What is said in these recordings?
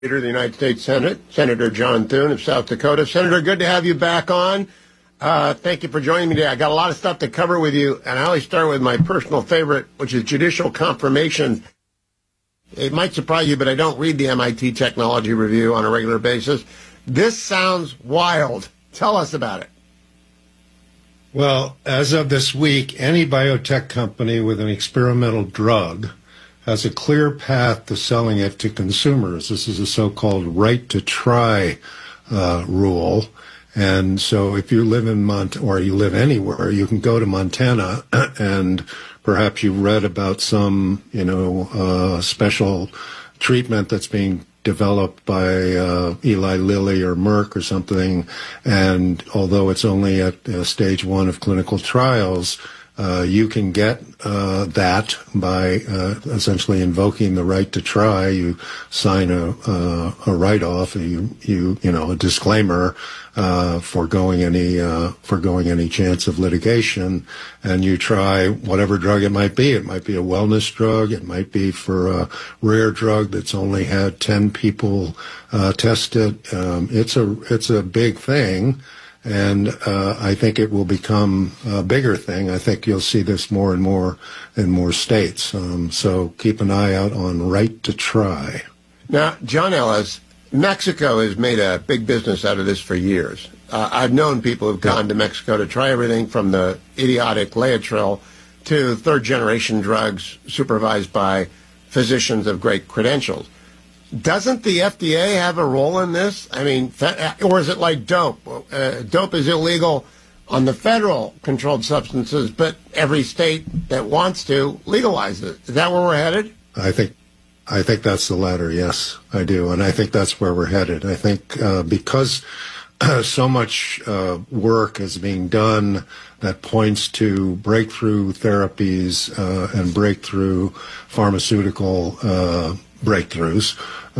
Leader of the United States Senate, Senator John Thune of South Dakota. Senator, good to have you back on. Thank you for joining me today. I got a lot of stuff to cover with you, and I always start with my personal favorite, which is judicial confirmation. It might surprise you, but I don't read the MIT Technology Review on a regular basis. This sounds wild. Tell us about it. Well, as of this week, any biotech company with an experimental drug has a clear path to selling it to consumers. This is a so-called right to try rule. And so if you live in or you live anywhere, you can go to Montana and perhaps you've read about some, special treatment that's being developed by Eli Lilly or Merck or something. And although it's only at stage 1 of clinical trials, you can get that by essentially invoking the right to try. You sign a write-off, a disclaimer foregoing any chance of litigation, and you try whatever drug it might be. It might be a wellness drug. It might be for a rare drug that's only had 10 people test it. It's a big thing. And I think it will become a bigger thing. I think you'll see this more and more in more states. So keep an eye out on right to try. Now, John Ellis, Mexico has made a big business out of this for years. I've known people who've gone to Mexico to try everything from the idiotic Laetrile to third-generation drugs supervised by physicians of great credentials. Doesn't the FDA have a role in this? I mean, or is it like dope? Dope is illegal on the federal controlled substances, but every state that wants to legalize it. Is that where we're headed? I think that's the latter. Yes, I do. And I think that's where we're headed. I think because so much work is being done that points to breakthrough therapies and breakthrough pharmaceutical breakthroughs.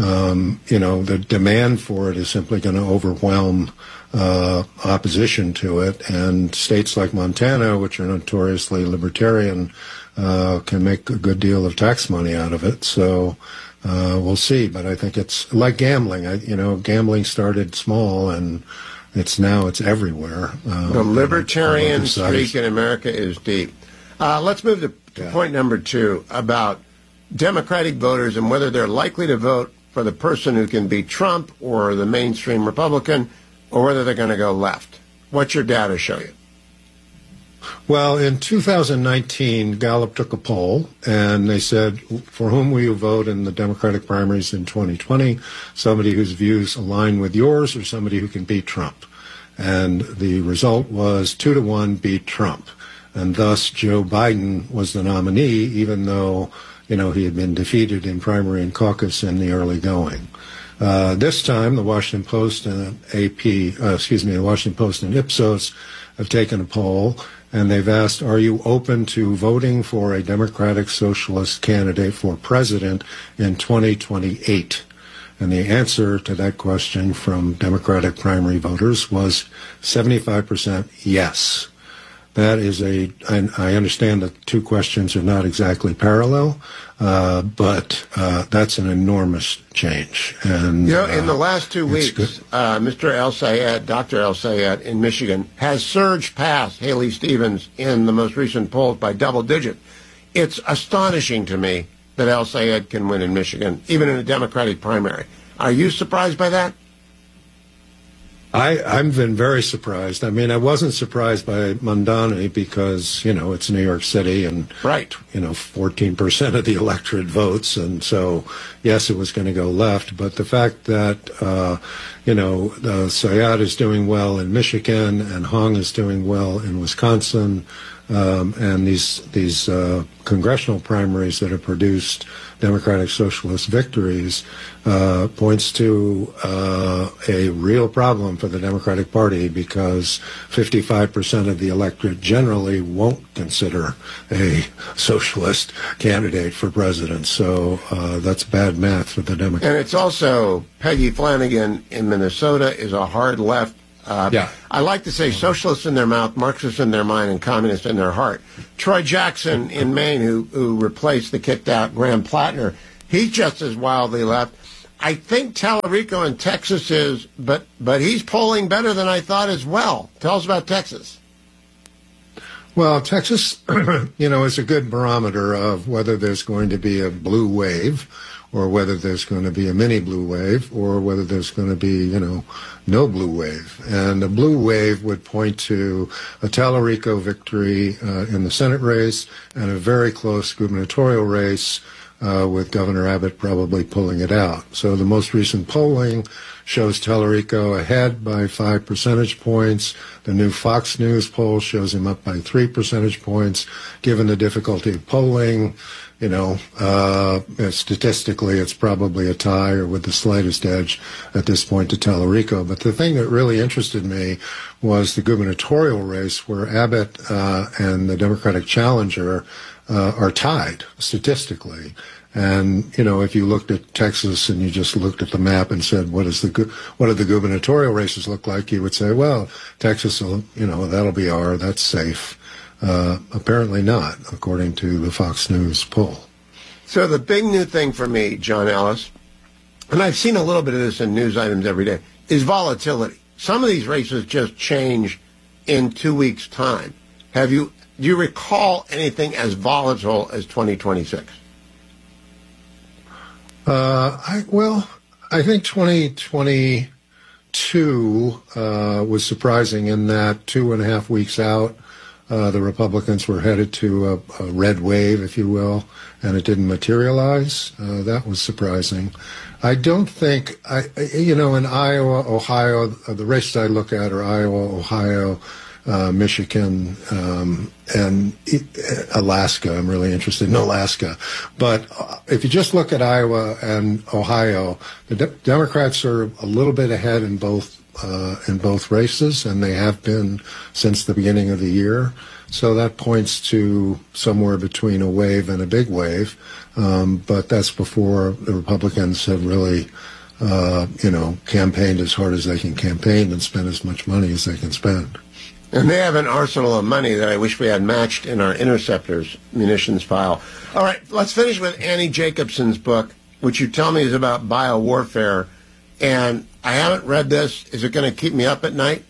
The demand for it is simply going to overwhelm opposition to it, and states like Montana, which are notoriously libertarian, can make a good deal of tax money out of it. So we'll see, but I think it's like gambling. Gambling started small, and it's everywhere. The libertarian streak in America is deep. Let's move to point number 2 about Democratic voters and whether they're likely to vote for the person who can beat Trump or the mainstream Republican, or whether they're going to go left. What's your data show you? Well, in 2019, Gallup took a poll, and they said, for whom will you vote in the Democratic primaries in 2020? Somebody whose views align with yours or somebody who can beat Trump? And the result was 2-1 beat Trump. And thus, Joe Biden was the nominee, even though he had been defeated in primary and caucus in the early going. This time, the Washington Post and the Washington Post and Ipsos have taken a poll, and they've asked, are you open to voting for a Democratic Socialist candidate for president in 2028? And the answer to that question from Democratic primary voters was 75% yes. That is I understand that 2 questions are not exactly parallel, but that's an enormous change. And in the last 2 weeks, Mr. El-Sayed, Dr. El-Sayed in Michigan, has surged past Haley Stevens in the most recent polls by double digit. It's astonishing to me that El-Sayed can win in Michigan, even in a Democratic primary. Are you surprised by that? I've been very surprised. I mean, I wasn't surprised by Mamdani because, it's New York City and, right. 14% of the electorate votes. And so, yes, it was going to go left. But the fact that, Sayed is doing well in Michigan and Hong is doing well in Wisconsin, and these congressional primaries that have produced Democratic Socialist victories points to a real problem for the Democratic Party because 55% of the electorate generally won't consider a socialist candidate for president. So that's bad math for the Democrats. And it's also Peggy Flanagan in Minnesota is a hard left. I like to say socialists in their mouth, Marxists in their mind, and communists in their heart. Troy Jackson in Maine, who replaced the kicked-out Graham Plattner, he's just as wildly left. I think Tallarico in Texas is, but he's polling better than I thought as well. Tell us about Texas. Well, Texas, is a good barometer of whether there's going to be a blue wave or whether there's going to be a mini blue wave or whether there's going to be, no blue wave. And a blue wave would point to a Tallarico victory in the Senate race and a very close gubernatorial race with Governor Abbott probably pulling it out. So the most recent polling shows Tallarico ahead by 5 percentage points. The new Fox News poll shows him up by 3 percentage points. Given the difficulty of polling, statistically it's probably a tie or with the slightest edge at this point to Tallarico. But the thing that really interested me was the gubernatorial race where Abbott and the Democratic challenger are tied statistically. And, if you looked at Texas and you just looked at the map and said, what do the gubernatorial races look like? You would say, well, Texas will, that'll be that's safe. Apparently not, according to the Fox News poll. So the big new thing for me, John Ellis, and I've seen a little bit of this in news items every day, is volatility. Some of these races just change in 2 weeks' time. Do you recall anything as volatile as 2026? I think 2022 was surprising in that 2.5 weeks out, the Republicans were headed to a red wave, if you will, and it didn't materialize. That was surprising. I don't think, in Iowa, Ohio, the races I look at are Iowa, Ohio, Michigan, and Alaska. I'm really interested in Alaska. But if you just look at Iowa and Ohio, the Democrats are a little bit ahead in both races, and they have been since the beginning of the year. So that points to somewhere between a wave and a big wave. But that's before the Republicans have really campaigned as hard as they can campaign and spend as much money as they can spend. And they have an arsenal of money that I wish we had matched in our Interceptors munitions pile. All right, let's finish with Annie Jacobson's book, which you tell me is about biowarfare. And I haven't read this. Is it going to keep me up at night?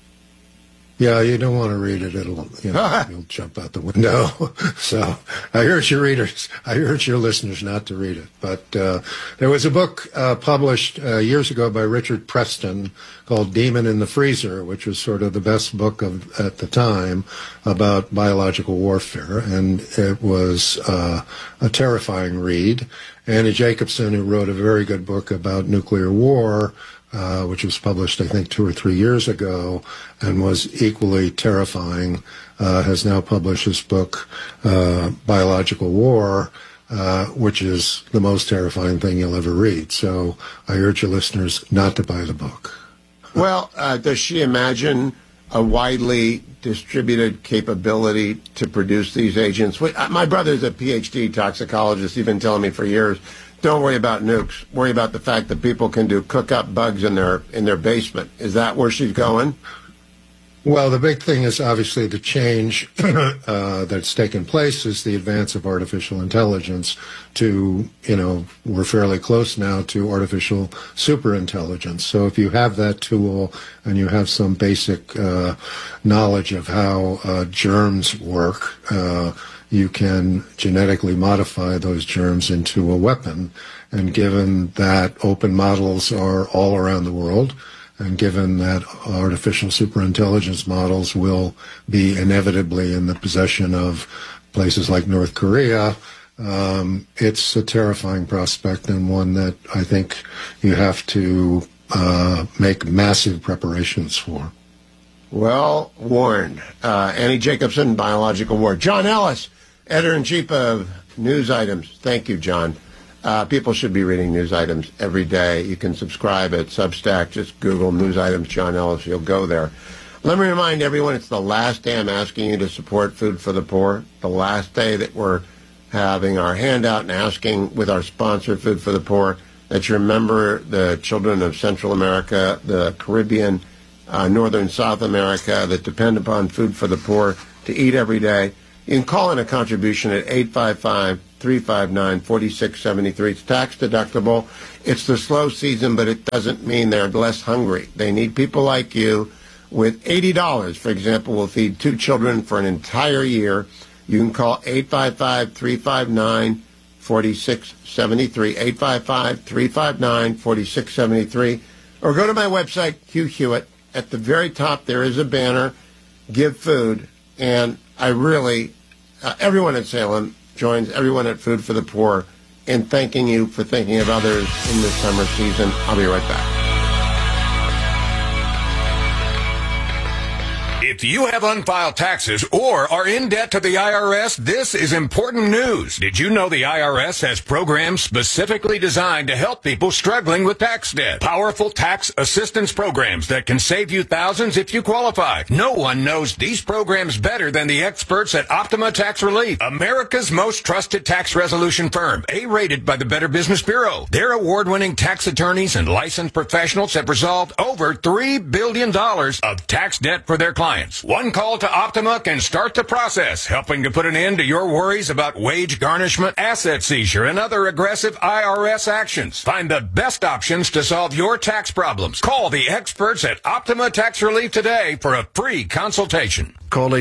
Yeah, you don't want to read it. It'll, you'll jump out the window. So I urge your readers, I urge your listeners not to read it. But there was a book published years ago by Richard Preston called Demon in the Freezer, which was sort of the best book at the time about biological warfare. And it was a terrifying read. Annie Jacobson, who wrote a very good book about nuclear war, which was published, I think, 2 or 3 years ago and was equally terrifying, has now published this book, Biological War, which is the most terrifying thing you'll ever read. So I urge your listeners not to buy the book. Well, does she imagine a widely distributed capability to produce these agents? My brother's a PhD toxicologist. He's been telling me for years, don't worry about nukes. Worry about the fact that people can cook up bugs in their basement. Is that where she's going? Well, the big thing is obviously the change that's taken place is the advance of artificial intelligence to, we're fairly close now to artificial superintelligence. So if you have that tool and you have some basic knowledge of how germs work, you can genetically modify those germs into a weapon. And given that open models are all around the world, and given that artificial superintelligence models will be inevitably in the possession of places like North Korea, it's a terrifying prospect and one that I think you have to make massive preparations for. Well warned. Annie Jacobson, Biological War. John Ellis, Editor-in-Chief of News Items. Thank you, John. People should be reading news items every day. You can subscribe at Substack. Just Google News Items John Ellis. You'll go there. Let me remind everyone, it's the last day I'm asking you to support Food for the Poor. The last day that we're having our handout and asking with our sponsor, Food for the Poor, that you remember the children of Central America, the Caribbean, Northern South America that depend upon Food for the Poor to eat every day. You can call in a contribution at 855-359-4673. It's tax deductible. It's the slow season, but it doesn't mean they're less hungry. They need people like you. With $80, for example, will feed 2 children for an entire year. You can call 855-359-4673, 855-359-4673, or go to my website, Hugh Hewitt. At the very top, there is a banner, Give Food, and I really, everyone at Salem joins everyone at Food for the Poor in thanking you for thinking of others in this summer season. I'll be right back. If you have unfiled taxes or are in debt to the IRS, this is important news. Did you know the IRS has programs specifically designed to help people struggling with tax debt? Powerful tax assistance programs that can save you thousands if you qualify. No one knows these programs better than the experts at Optima Tax Relief, America's most trusted tax resolution firm, A-rated by the Better Business Bureau. Their award-winning tax attorneys and licensed professionals have resolved over $3 billion of tax debt for their clients. One call to Optima can start the process, helping to put an end to your worries about wage garnishment, asset seizure, and other aggressive IRS actions. Find the best options to solve your tax problems. Call the experts at Optima Tax Relief today for a free consultation. Call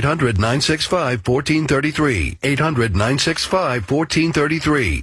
800-965-1433. 800-965-1433.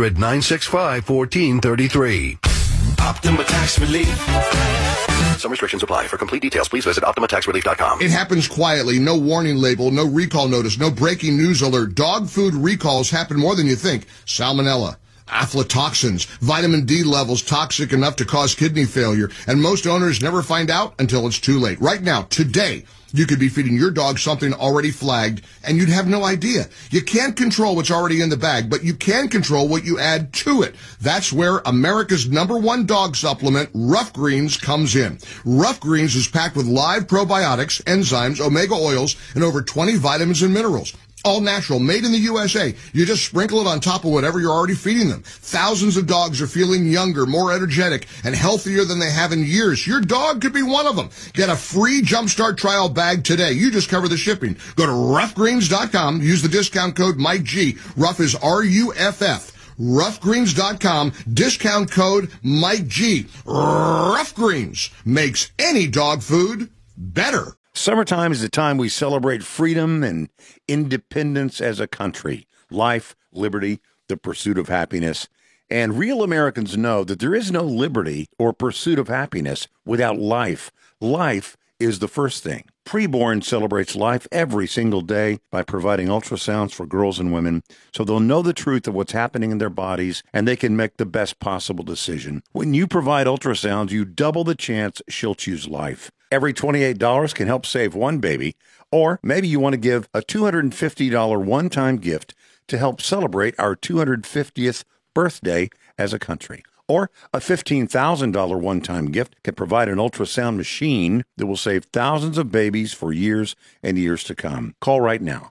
800-965-1433. Optima Tax Relief. Some restrictions apply. For complete details, please visit OptimaTaxRelief.com. It happens quietly. No warning label, no recall notice, no breaking news alert. Dog food recalls happen more than you think. Salmonella, aflatoxins, vitamin D levels toxic enough to cause kidney failure. And most owners never find out until it's too late. Right now, today, you could be feeding your dog something already flagged, and you'd have no idea. You can't control what's already in the bag, but you can control what you add to it. That's where America's #1 dog supplement, Rough Greens, comes in. Rough Greens is packed with live probiotics, enzymes, omega oils, and over 20 vitamins and minerals. All natural, made in the USA. You just sprinkle it on top of whatever you're already feeding them. Thousands of dogs are feeling younger, more energetic, and healthier than they have in years. Your dog could be one of them. Get a free Jumpstart trial bag today. You just cover the shipping. Go to roughgreens.com. Use the discount code Mike G. Rough is RUFF. Roughgreens.com. Discount code Mike G. Rough Greens makes any dog food better. Summertime is the time we celebrate freedom and independence as a country. Life, liberty, the pursuit of happiness. And real Americans know that there is no liberty or pursuit of happiness without life. Life is the first thing. Preborn celebrates life every single day by providing ultrasounds for girls and women so they'll know the truth of what's happening in their bodies and they can make the best possible decision. When you provide ultrasounds, you double the chance she'll choose life. Every $28 can help save one baby, or maybe you want to give a $250 one-time gift to help celebrate our 250th birthday as a country. Or a $15,000 one-time gift can provide an ultrasound machine that will save thousands of babies for years and years to come. Call right now.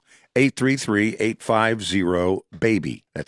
833-850-BABY. That's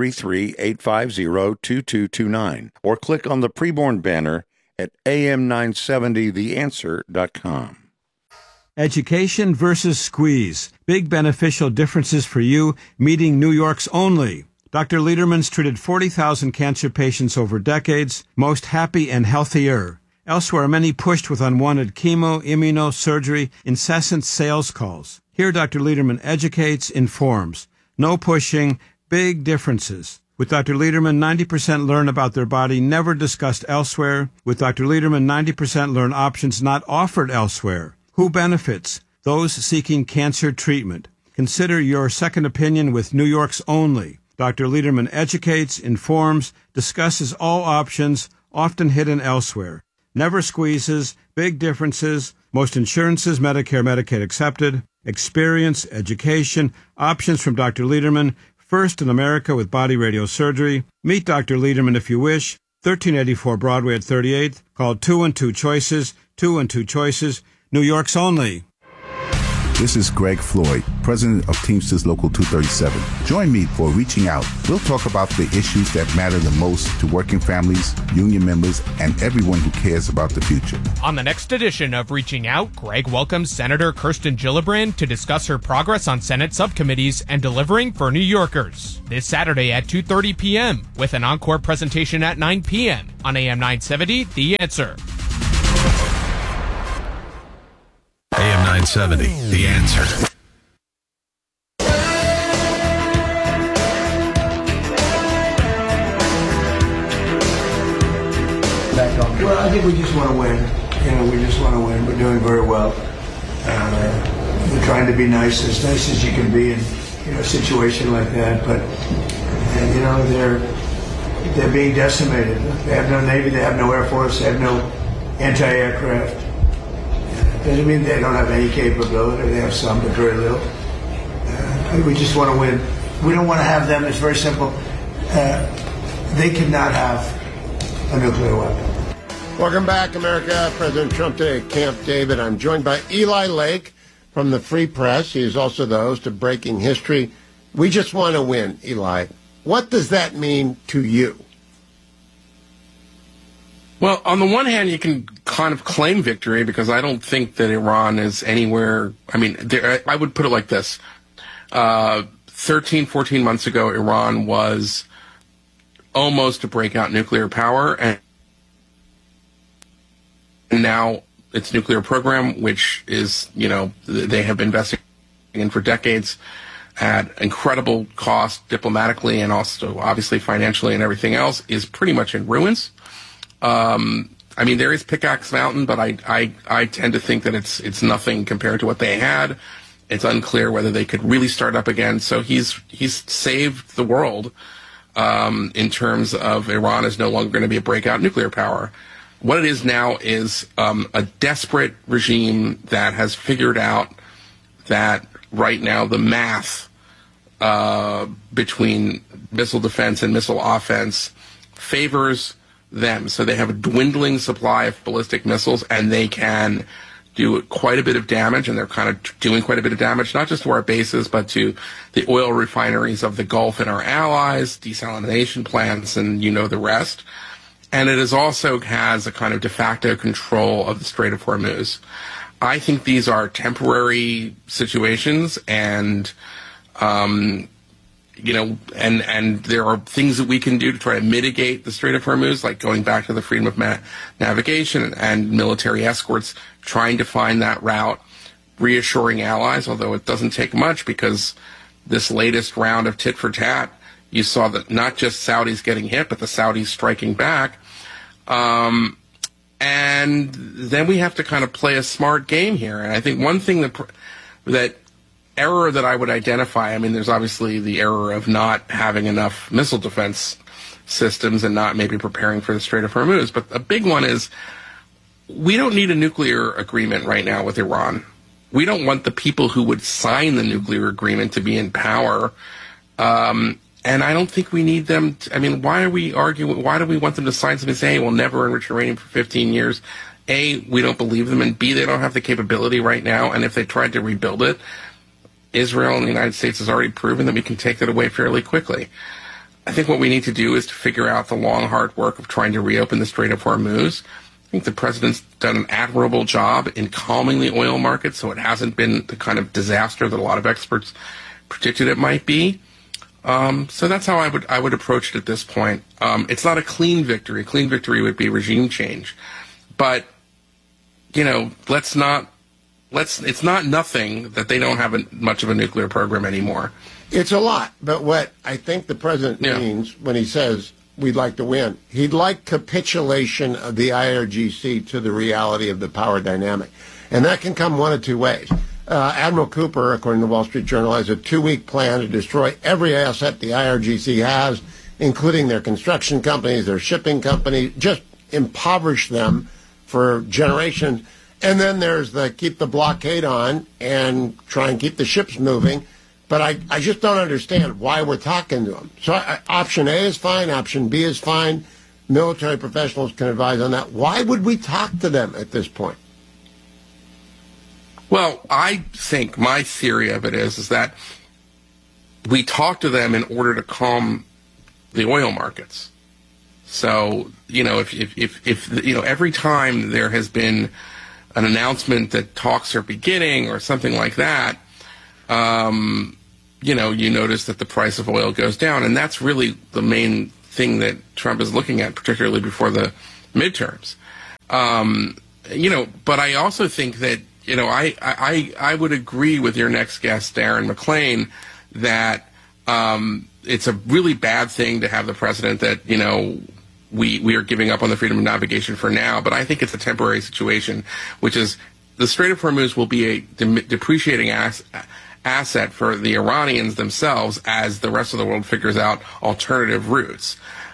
833-850-2229. Or click on the preborn banner at am970theanswer.com. Education versus squeeze. Big beneficial differences for you, meeting New York's only. Dr. Lederman's treated 40,000 cancer patients over decades, most happy and healthier. Elsewhere, many pushed with unwanted chemo, immunosurgery, incessant sales calls. Here, Dr. Lederman educates, informs. No pushing, big differences. With Dr. Lederman, 90% learn about their body never discussed elsewhere. With Dr. Lederman, 90% learn options not offered elsewhere. Who benefits? Those seeking cancer treatment. Consider your second opinion with New York's only. Dr. Lederman educates, informs, discusses all options, often hidden elsewhere. Never squeezes, big differences, most insurances, Medicare, Medicaid accepted. Experience, education, options from Dr. Lederman. First in America with body radiosurgery. Meet Dr. Lederman if you wish. 1384 Broadway at 38th. Call 212 Choices, 212 Choices, New York's only. This is Greg Floyd, president of Teamsters Local 237. Join me for Reaching Out. We'll talk about the issues that matter the most to working families, union members, and everyone who cares about the future. On the next edition of Reaching Out, Greg welcomes Senator Kirsten Gillibrand to discuss her progress on Senate subcommittees and delivering for New Yorkers. This Saturday at 2:30 p.m. with an encore presentation at 9 p.m. on AM 970, The Answer. AM 970, The Answer. Well, I think we just want to win. We just want to win. We're doing very well. We're trying to be nice as you can be in a situation like that. But they're being decimated. They have no Navy. They have no Air Force. They have no anti-aircraft. Doesn't mean they don't have any capability. They have some, but very little. We just want to win. We don't want to have them. It's very simple. They cannot have a nuclear weapon. Welcome back, America. President Trump today at Camp David. I'm joined by Eli Lake from the Free Press. He is also the host of Breaking History. We just want to win, Eli. What does that mean to you? Well, on the one hand, you can kind of claim victory because I don't think that Iran is anywhere. I mean, I would put it like this. 13, 14 months ago, Iran was almost to break out nuclear power, and now its nuclear program, which is, they have been investing in for decades at incredible cost diplomatically and also obviously financially and everything else, is pretty much in ruins. I mean, there is Pickaxe Mountain, but I tend to think that it's nothing compared to what they had. It's unclear whether they could really start up again. So he's saved the world in terms of Iran is no longer going to be a breakout nuclear power. What it is now is a desperate regime that has figured out that right now the math between missile defense and missile offense favors them. So they have a dwindling supply of ballistic missiles, and they can do quite a bit of damage, and they're kind of doing quite a bit of damage, not just to our bases, but to the oil refineries of the Gulf and our allies, desalination plants, and the rest. And it also has a kind of de facto control of the Strait of Hormuz. I think these are temporary situations, and and there are things that we can do to try to mitigate the Strait of Hormuz, like going back to the freedom of navigation and military escorts, trying to find that route, reassuring allies, although it doesn't take much because this latest round of tit for tat, you saw that not just Saudis getting hit, but the Saudis striking back. And then we have to kind of play a smart game here. And I think one thing that error that I would identify, I mean, there's obviously the error of not having enough missile defense systems and not maybe preparing for the Strait of Hormuz. But a big one is we don't need a nuclear agreement right now with Iran. We don't want the people who would sign the nuclear agreement to be in power. And I don't think we need them. I mean, why are we arguing? Why do we want them to sign something and say, hey, we'll never enrich uranium for 15 years? A, we don't believe them, and B, they don't have the capability right now. And if they tried to rebuild it, Israel and the United States has already proven that we can take that away fairly quickly. I think what we need to do is to figure out the long, hard work of trying to reopen the Strait of Hormuz. I think the president's done an admirable job in calming the oil market, so it hasn't been the kind of disaster that a lot of experts predicted it might be. So that's how I would approach it at this point. It's not a clean victory. Clean victory would be regime change. But, it's not nothing that they don't have much of a nuclear program anymore. It's a lot. But what I think the president means when he says we'd like to win, he'd like capitulation of the IRGC to the reality of the power dynamic. And that can come one of two ways. Admiral Cooper, according to the Wall Street Journal, has a 2-week plan to destroy every asset the IRGC has, including their construction companies, their shipping companies, just impoverish them for generations. And then there's the keep the blockade on and try and keep the ships moving. But I just don't understand why we're talking to them. So option A is fine. Option B is fine. Military professionals can advise on that. Why would we talk to them at this point? Well, I think my theory of it is that we talk to them in order to calm the oil markets. So, if every time there has been an announcement that talks are beginning or something like that, you notice that the price of oil goes down. And that's really the main thing that Trump is looking at, particularly before the midterms. But I also think that, I would agree with your next guest, Darren McClain, that it's a really bad thing to have the precedent that, we are giving up on the freedom of navigation for now. But I think it's a temporary situation, which is the Strait of Hormuz will be a depreciating asset for the Iranians themselves as the rest of the world figures out alternative routes,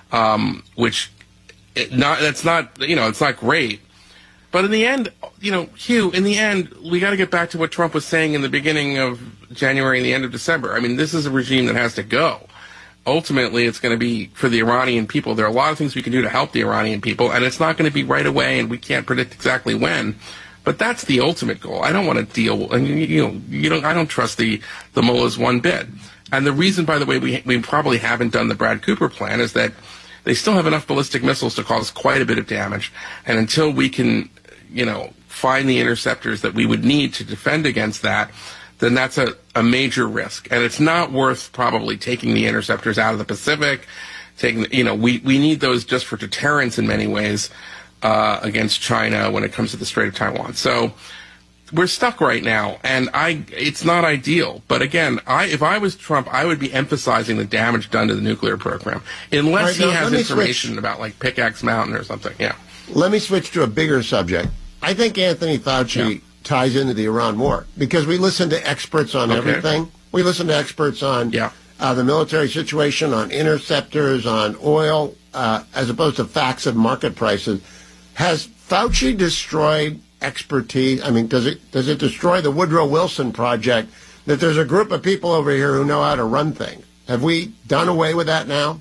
it's not great. But in the end, Hugh, we got to get back to what Trump was saying in the beginning of January and the end of December. I mean, this is a regime that has to go. Ultimately, it's going to be for the Iranian people. There are a lot of things we can do to help the Iranian people, and it's not going to be right away, and we can't predict exactly when. But that's the ultimate goal. I don't want to deal, and I don't trust the mullahs one bit. And the reason, by the way, we probably haven't done the Brad Cooper plan is that they still have enough ballistic missiles to cause quite a bit of damage. And until we can, find the interceptors that we would need to defend against that, then that's a major risk. And it's not worth probably taking the interceptors out of the Pacific. We need those just for deterrence in many ways against China when it comes to the Strait of Taiwan. So we're stuck right now, and it's not ideal. But again, if I was Trump, I would be emphasizing the damage done to the nuclear program, unless he has information about like Pickaxe Mountain or something. Yeah. Let me switch to a bigger subject. I think Anthony Fauci ties into the Iran war because we listen to experts on everything. We listen to experts on the military situation, on interceptors, on oil, as opposed to facts of market prices. Has Fauci destroyed expertise? I mean, does it destroy the Woodrow Wilson project that there's a group of people over here who know how to run things? Have we done away with that now?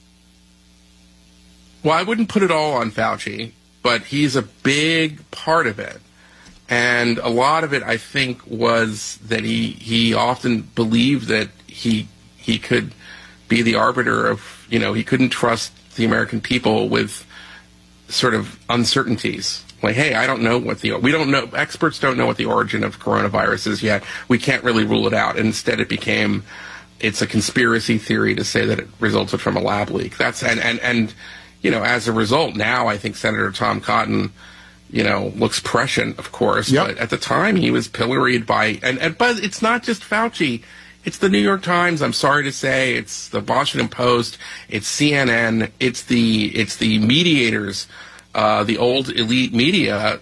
Well, I wouldn't put it all on Fauci, but he's a big part of it. And a lot of it, I think, was that he often believed that he could be the arbiter of, he couldn't trust the American people with sort of uncertainties. Like, hey, I don't know we don't know, experts don't know what the origin of coronavirus is yet. We can't really rule it out. And instead it became, it's a conspiracy theory to say that it resulted from a lab leak. And as a result, now I think Senator Tom Cotton, looks prescient, of course. Yep. But at the time he was pilloried by, but it's not just Fauci. It's the New York Times, I'm sorry to say. It's the Washington Post. It's CNN. It's the mediators, the old elite media.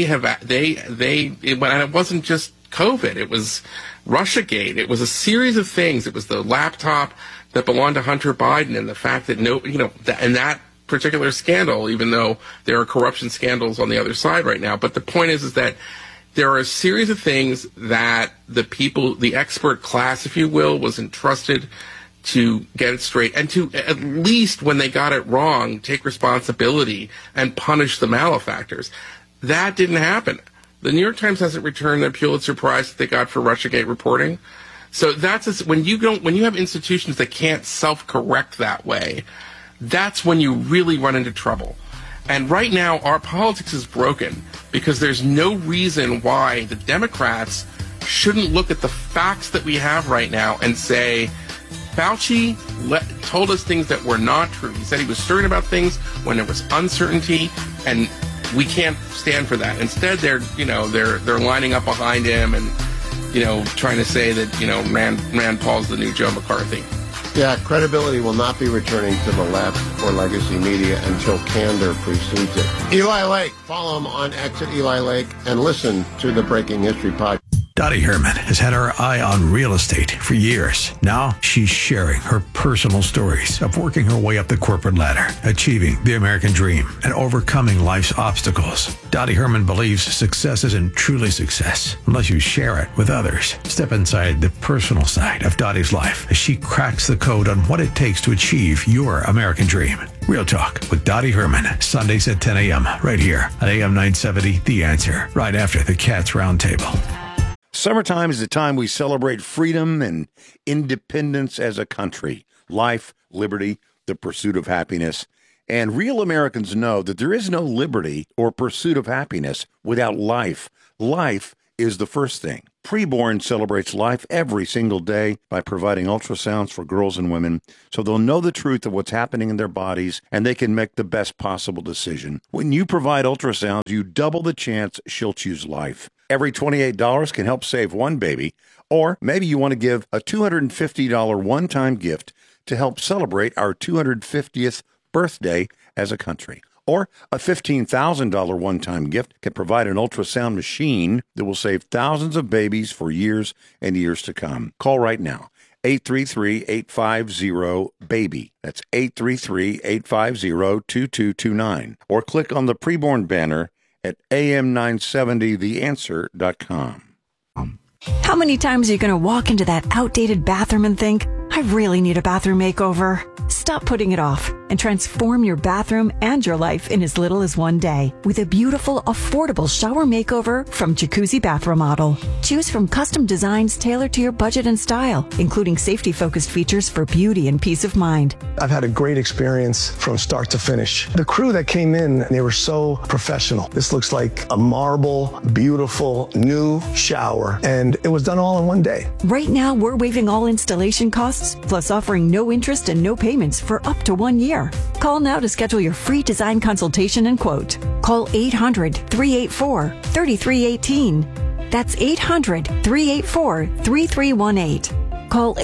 It wasn't just COVID. It was Russiagate. It was a series of things. It was the laptop that belonged to Hunter Biden and the fact that and that particular scandal, even though there are corruption scandals on the other side right now. But the point is that there are a series of things that the expert class, if you will, was entrusted to get it straight and to, at least when they got it wrong, take responsibility and punish the malefactors. That didn't happen. The New York Times hasn't returned their Pulitzer Prize that they got for Russiagate reporting. So when you have institutions that can't self-correct that way, that's when you really run into trouble. And right now, our politics is broken because there's no reason why the Democrats shouldn't look at the facts that we have right now and say, Fauci told us things that were not true. He said he was certain about things when there was uncertainty, and we can't stand for that. Instead, they're lining up behind him and, trying to say that, Rand Paul's the new Joe McCarthy. Yeah, credibility will not be returning to the left or legacy media until candor precedes it. Eli Lake, follow him on X at Eli Lake and listen to the Breaking History podcast. Dottie Herman has had her eye on real estate for years. Now she's sharing her personal stories of working her way up the corporate ladder, achieving the American dream, and overcoming life's obstacles. Dottie Herman believes success isn't truly success unless you share it with others. Step inside the personal side of Dottie's life as she cracks the code on what it takes to achieve your American dream. Real Talk with Dottie Herman, Sundays at 10 a.m. right here on AM 970, The Answer, right after the Cats Roundtable. Summertime is the time we celebrate freedom and independence as a country, life, liberty, the pursuit of happiness. And real Americans know that there is no liberty or pursuit of happiness without life. Life is the first thing. Preborn celebrates life every single day by providing ultrasounds for girls and women so they'll know the truth of what's happening in their bodies and they can make the best possible decision. When you provide ultrasounds, you double the chance she'll choose life. Every $28 can help save one baby, or maybe you want to give a $250 one-time gift to help celebrate our 250th birthday as a country. Or a $15,000 one-time gift can provide an ultrasound machine that will save thousands of babies for years and years to come. Call right now. 833-850-BABY. That's 833-850-2229. Or click on the preborn banner at am970theanswer.com. How many times are you going to walk into that outdated bathroom and think, I really need a bathroom makeover? Stop putting it off and transform your bathroom and your life in as little as one day with a beautiful, affordable shower makeover from Jacuzzi Bath Remodel. Choose from custom designs tailored to your budget and style, including safety-focused features for beauty and peace of mind. I've had a great experience from start to finish. The crew that came in, they were so professional. This looks like a marble, beautiful, new shower, and it was done all in one day. Right now, we're waiving all installation costs, plus offering no interest and no payments for up to 1 year. Call now to schedule your free design consultation and quote. Call 800-384-3318. That's 800-384-3318. Call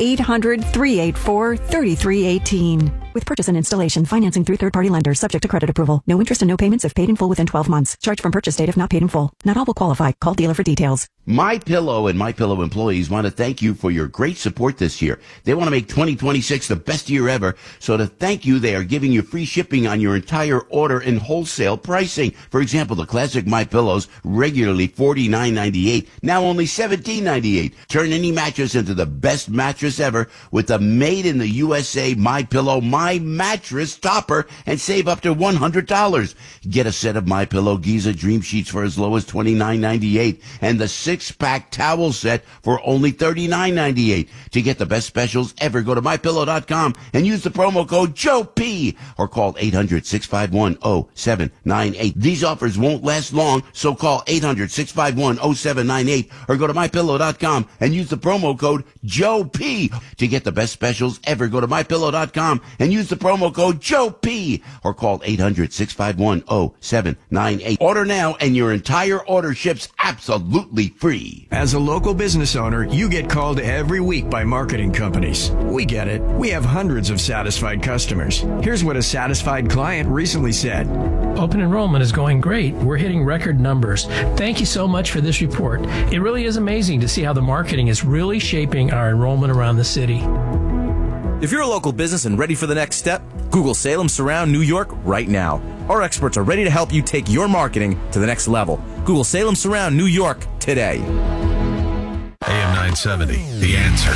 800-384-3318. With purchase and installation, financing through third-party lenders, subject to credit approval. No interest and no payments if paid in full within 12 months. Charge from purchase date if not paid in full. Not all will qualify. Call dealer for details. MyPillow and MyPillow employees want to thank you for your great support this year. They want to make 2026 the best year ever. So to thank you, they are giving you free shipping on your entire order and wholesale pricing. For example, the classic MyPillows, regularly $49.98, now only $17.98. Turn any mattress into the best mattress ever with the made in the USA MyPillow My Mattress Topper and save up to $100. Get a set of MyPillow Giza Dream Sheets for as low as $29.98 and the 6-pack towel set for only $39.98. To get the best specials ever, go to MyPillow.com and use the promo code JOEP or call 800-651-0798. These offers won't last long, so call 800-651-0798 or go to MyPillow.com and use the promo code JOEP. To get the best specials ever, go to MyPillow.com and use the promo code JOEP or call 800-651-0798. Order now and your entire order ships absolutely free. As a local business owner, you get called every week by marketing companies. We get it. We have hundreds of satisfied customers. Here's what a satisfied client recently said. Open enrollment is going great. We're hitting record numbers. Thank you so much for this report. It really is amazing to see how the marketing is really shaping our enrollment around the city. If you're a local business and ready for the next step, Google Salem Surround New York right now. Our experts are ready to help you take your marketing to the next level. Google Salem Surround New York today. AM 970, The Answer.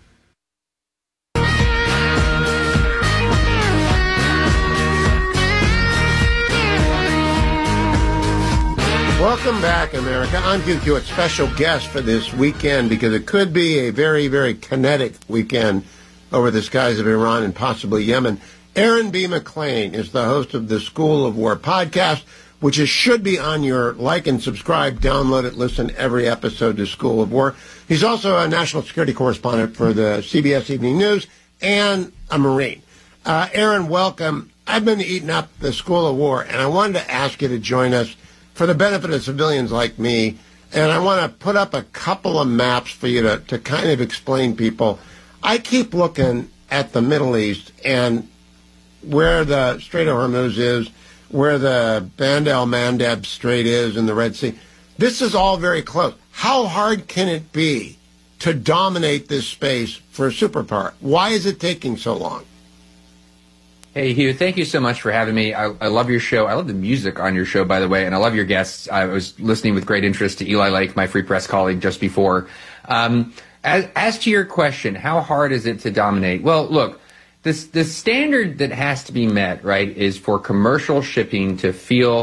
Welcome back, America. I'm Hugh Hewitt, special guest for this weekend because it could be a very, very kinetic weekend over the skies of Iran and possibly Yemen. Aaron B. McClain is the host of the School of War podcast, which should be on your like and subscribe, download it, listen every episode to School of War. He's also a national security correspondent for the CBS Evening News and a Marine. Aaron, welcome. I've been eating up the School of War, and I wanted to ask you to join us for the benefit of civilians like me. And I want to put up a couple of maps for you to kind of explain people. I keep looking at the Middle East and where the Strait of Hormuz is, where the Bab el-Mandeb Strait is in the Red Sea. This is all very close. How hard can it be to dominate this space for a superpower? Why is it taking so long? Hey, Hugh, thank you so much for having me. I love your show. I love the music on your show, by the way, and I love your guests. I was listening with great interest to Eli Lake, my Free Press colleague, just before. As to your question, how hard is it to dominate? Well, look, the standard that has to be met, right, is for commercial shipping to feel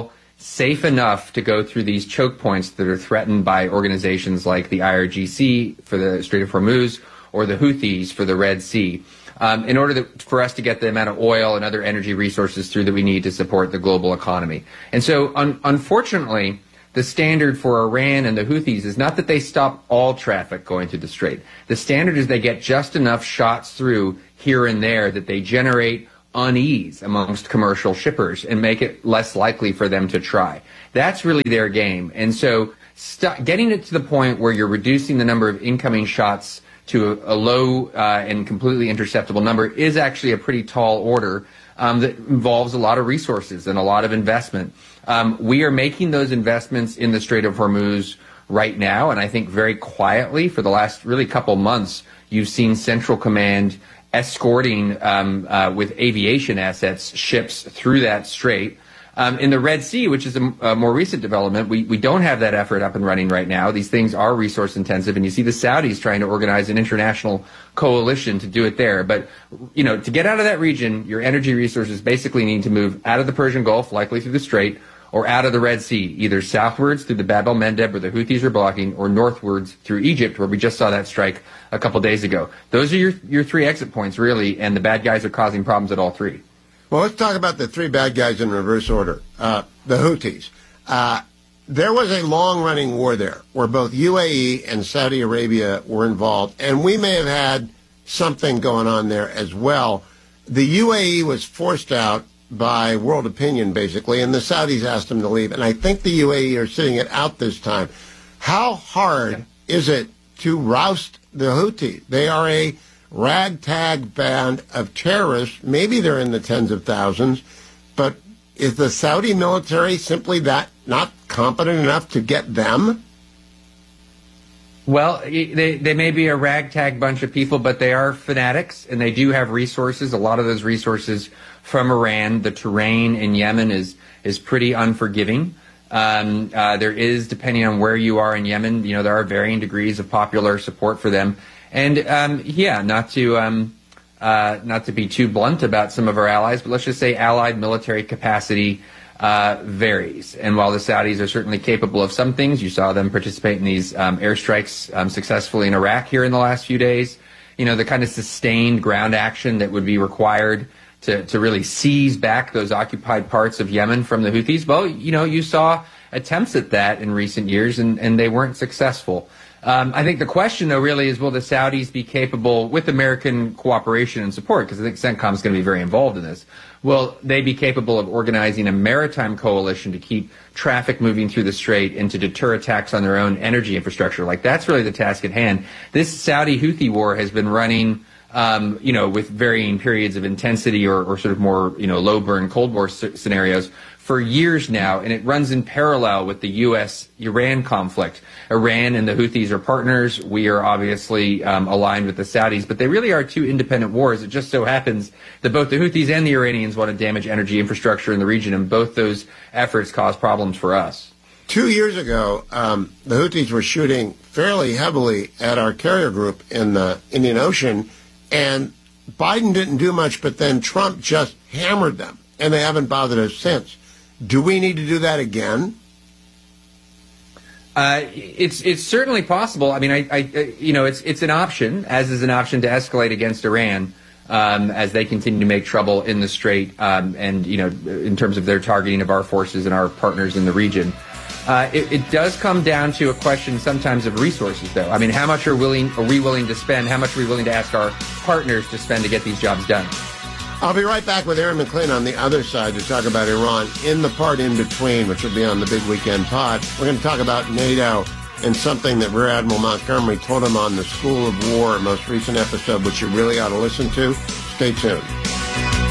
safe enough to go through these choke points that are threatened by organizations like the IRGC for the Strait of Hormuz or the Houthis for the Red Sea, in order for us to get the amount of oil and other energy resources through that we need to support the global economy. And so, unfortunately, the standard for Iran and the Houthis is not that they stop all traffic going through the Strait. The standard is they get just enough shots through here and there that they generate unease amongst commercial shippers and make it less likely for them to try. That's really their game. And so getting it to the point where you're reducing the number of incoming shots to a low and completely interceptable number is actually a pretty tall order that involves a lot of resources and a lot of investment. We are making those investments in the Strait of Hormuz right now, and I think very quietly for the last really couple months, you've seen Central Command escorting with aviation assets ships through that strait. In the Red Sea, which is a more recent development, we don't have that effort up and running right now. These things are resource intensive, and you see the Saudis trying to organize an international coalition to do it there. But, you know, to get out of that region, your energy resources basically need to move out of the Persian Gulf, likely through the Strait, or out of the Red Sea, either southwards through the Bab el-Mandeb, where the Houthis are blocking, or northwards through Egypt, where we just saw that strike a couple days ago. Those are your three exit points, really, and the bad guys are causing problems at all three. Well, let's talk about the three bad guys in reverse order. The Houthis. There was a long-running war there where both UAE and Saudi Arabia were involved, and we may have had something going on there as well. The UAE was forced out by world opinion, basically, and the Saudis asked them to leave, and I think the UAE are sitting it out this time. How hard is it to roust the Houthis? They are a ragtag band of terrorists. Maybe they're in the tens of thousands, but is the Saudi military simply that not competent enough to get them? Well, they may be a ragtag bunch of people, but they are fanatics, and they do have resources. A lot of those resources from Iran. The terrain in Yemen is pretty unforgiving. There is, depending on where you are in Yemen, you know, there are varying degrees of popular support for them. And not to be too blunt about some of our allies, but let's just say allied military capacity varies. And while the Saudis are certainly capable of some things, you saw them participate in these airstrikes successfully in Iraq here in the last few days. You know, the kind of sustained ground action that would be required to really seize back those occupied parts of Yemen from the Houthis. Well, you know, you saw attempts at that in recent years, and they weren't successful. I think the question, though, really is, will the Saudis be capable, with American cooperation and support, because I think CENTCOM is going to be very involved in this, will they be capable of organizing a maritime coalition to keep traffic moving through the Strait and to deter attacks on their own energy infrastructure? Like, that's really the task at hand. This Saudi-Houthi war has been running, with varying periods of intensity or sort of more, low-burn Cold War scenarios for years now, and it runs in parallel with the U.S.-Iran conflict. Iran and the Houthis are partners. We are obviously aligned with the Saudis, but they really are two independent wars. It just so happens that both the Houthis and the Iranians want to damage energy infrastructure in the region, and both those efforts cause problems for us. 2 years ago, the Houthis were shooting fairly heavily at our carrier group in the Indian Ocean, and Biden didn't do much, but then Trump just hammered them, and they haven't bothered us since. Do we need to do that again? It's certainly possible. I mean, it's an option, as is an option to escalate against Iran as they continue to make trouble in the Strait, and in terms of their targeting of our forces and our partners in the region. It does come down to a question sometimes of resources, though. I mean, how much are we willing to spend? How much are we willing to ask our partners to spend to get these jobs done? I'll be right back with Aaron McClain on the other side to talk about Iran in the part in between, which will be on the Big Weekend Pod. We're going to talk about NATO and something that Rear Admiral Montgomery told him on the School of War, most recent episode, which you really ought to listen to. Stay tuned.